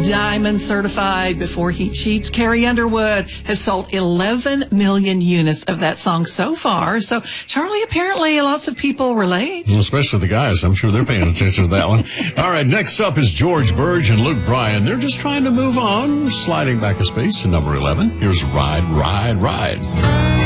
Diamond certified Before He Cheats. Carrie Underwood has sold 11 million units of that song so far. So, Charlie, apparently lots of people relate. Especially the guys. I'm sure they're paying attention to that one. All right, next up is George Burge and Luke Bryan. They're just trying to move on, sliding back a space to number 11. Here's Ride, Ride, Ride.